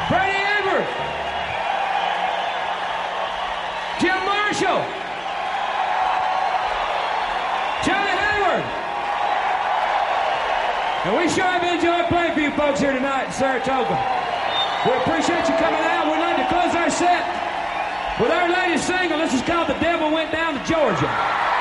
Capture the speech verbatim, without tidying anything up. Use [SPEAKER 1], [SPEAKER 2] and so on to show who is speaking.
[SPEAKER 1] Freddie Edwards, Jim Marshall, Johnny Hayward. And we sure have enjoyed playing for you folks here tonight in Saratoga. We appreciate you coming out. We'd like to close our set with our latest single. This is called The Devil Went Down to Georgia.